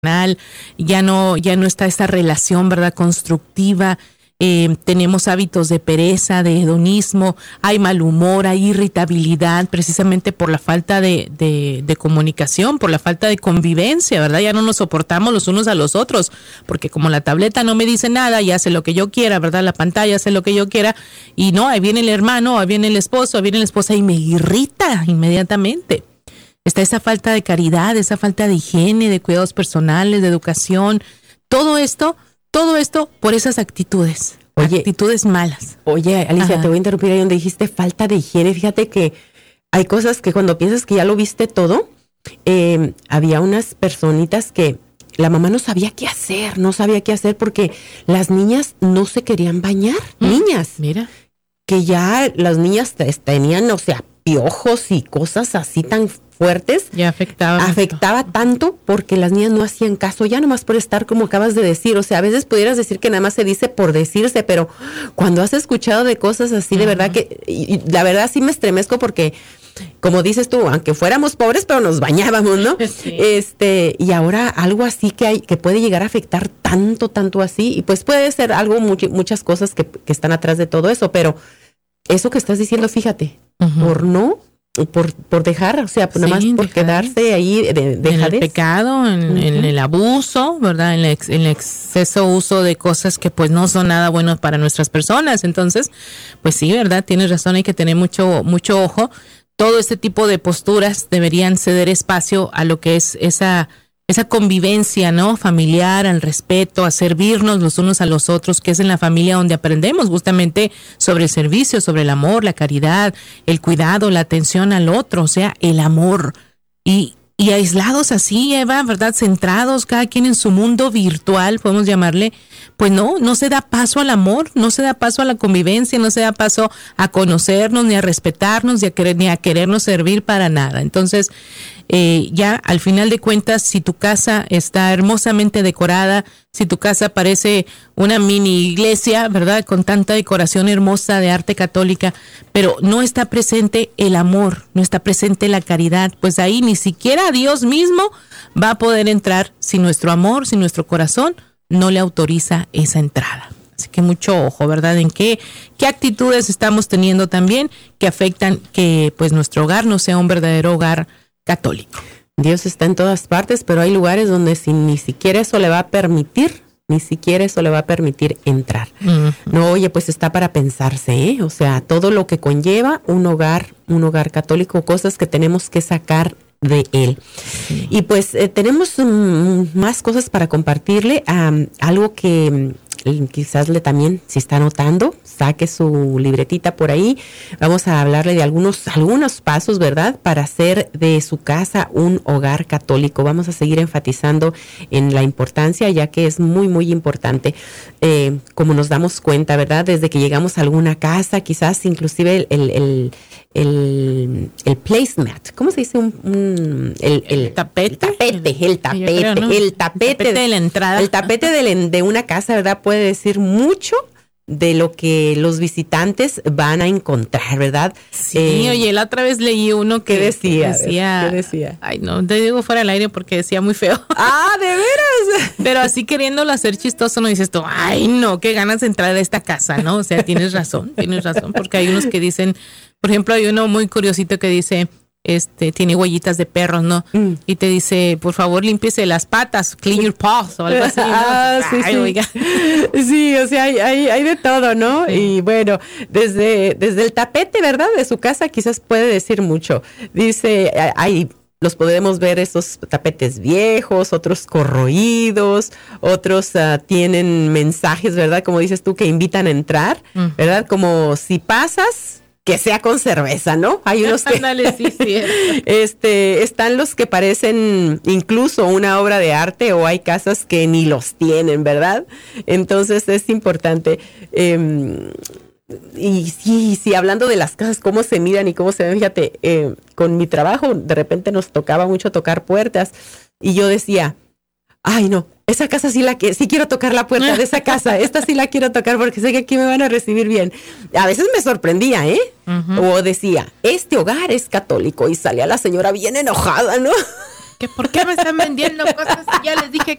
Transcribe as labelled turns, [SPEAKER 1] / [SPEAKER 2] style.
[SPEAKER 1] ya no está esta relación, ¿verdad?, constructiva. Tenemos hábitos de pereza, de hedonismo, hay mal humor, hay irritabilidad, precisamente por la falta de comunicación, por la falta de convivencia, ¿verdad? Ya no nos soportamos los unos a los otros, porque como la tableta no me dice nada y hace lo que yo quiera, ¿verdad? La pantalla hace lo que yo quiera, y no, ahí viene el hermano, ahí viene el esposo, ahí viene la esposa y me irrita inmediatamente. Está esa falta de caridad, esa falta de higiene, de cuidados personales, de educación, todo esto por esas actitudes. Oye, actitudes malas.
[SPEAKER 2] Oye, Alicia, te voy a interrumpir ahí donde dijiste falta de higiene. Fíjate que hay cosas que cuando piensas que ya lo viste todo, había unas personitas que la mamá no sabía qué hacer porque las niñas no se querían bañar. Niñas.
[SPEAKER 1] Mira.
[SPEAKER 2] Que ya las niñas tenían, o sea, piojos y cosas así tan fuertes.
[SPEAKER 1] Ya afectaba
[SPEAKER 2] tanto porque las niñas no hacían caso, ya nomás por estar como acabas de decir. O sea, a veces pudieras decir que nada más se dice por decirse, pero cuando has escuchado de cosas así, de verdad que, y la verdad sí me estremezco porque, como dices tú, aunque fuéramos pobres, pero nos bañábamos, ¿no? Sí. Y ahora algo así que puede llegar a afectar tanto así, y pues puede ser algo, muchas cosas que están atrás de todo eso, pero eso que estás diciendo, fíjate, por dejar, o sea, nada más por quedarse ahí
[SPEAKER 1] en el pecado, en el abuso, ¿verdad? En el exceso uso de cosas que pues no son nada buenos para nuestras personas. Entonces, pues sí, ¿verdad? Tienes razón, hay que tener mucho ojo. Todo este tipo de posturas deberían ceder espacio a lo que es esa convivencia, ¿no?, familiar, al respeto, a servirnos los unos a los otros, que es en la familia donde aprendemos justamente sobre el servicio, sobre el amor, la caridad, el cuidado, la atención al otro, o sea, el amor. Y aislados así, Eva, ¿verdad?, centrados, cada quien en su mundo virtual, podemos llamarle, pues no se da paso al amor, no se da paso a la convivencia, no se da paso a conocernos, ni a respetarnos, ni a querernos servir para nada. Entonces, ya al final de cuentas, si tu casa está hermosamente decorada, si tu casa parece una mini iglesia, ¿verdad?, con tanta decoración hermosa de arte católica, pero no está presente el amor, no está presente la caridad, pues ahí ni siquiera Dios mismo va a poder entrar si nuestro amor, si nuestro corazón no le autoriza esa entrada. Así que mucho ojo, ¿verdad?, en qué actitudes estamos teniendo también que afectan que pues nuestro hogar no sea un verdadero hogar católico.
[SPEAKER 2] Dios está en todas partes, pero hay lugares donde ni siquiera eso le va a permitir entrar. Uh-huh. No, oye, pues está para pensarse, ¿eh? O sea, todo lo que conlleva un hogar católico, cosas que tenemos que sacar de él. Sí. Y pues tenemos más cosas para compartirle, algo que quizás también, si está anotando, saque su libretita por ahí. Vamos a hablarle de algunos pasos, ¿verdad?, para hacer de su casa un hogar católico. Vamos a seguir enfatizando en la importancia, ya que es muy, muy importante. Como nos damos cuenta, ¿verdad?, desde que llegamos a alguna casa, quizás inclusive el placemat, ¿cómo se dice? El tapete
[SPEAKER 1] de la entrada.
[SPEAKER 2] El tapete de una casa, ¿verdad?, puede decir mucho de lo que los visitantes van a encontrar, ¿verdad?
[SPEAKER 1] Sí, oye, la otra vez leí uno que
[SPEAKER 2] decía.
[SPEAKER 1] ¿Qué decía? Ay, no, te digo fuera del aire porque decía muy feo.
[SPEAKER 2] ¡Ah, de veras!
[SPEAKER 1] Pero así queriéndolo hacer chistoso, no dices tú, ay, no, qué ganas de entrar a esta casa, ¿no? O sea, tienes razón, porque hay unos que dicen, por ejemplo, hay uno muy curiosito que dice, tiene huellitas de perros, ¿no? Y te dice, por favor, límpiese las patas, clean your paws, o algo así, ¿no?
[SPEAKER 2] Ay, sí. Oiga. Sí, o sea, hay de todo, ¿no? Sí. Y bueno, desde el tapete, ¿verdad?, de su casa quizás puede decir mucho. Dice, los podemos ver esos tapetes viejos, otros corroídos, otros tienen mensajes, ¿verdad?, como dices tú, que invitan a entrar, ¿verdad? Como si pasas, que sea con cerveza, ¿no? Hay unos que
[SPEAKER 1] Ándale, sí.
[SPEAKER 2] Están los que parecen incluso una obra de arte, o hay casas que ni los tienen, ¿verdad? Entonces es importante. Y sí, hablando de las casas, cómo se miran y cómo se ven, fíjate, con mi trabajo de repente nos tocaba mucho tocar puertas y yo decía, ay, no, esa casa sí quiero tocar la puerta de esa casa, esta sí la quiero tocar porque sé que aquí me van a recibir bien. A veces me sorprendía, Uh-huh. O decía, este hogar es católico, y salía la señora bien enojada, ¿no?
[SPEAKER 1] ¿Por qué me están vendiendo cosas? Ya les dije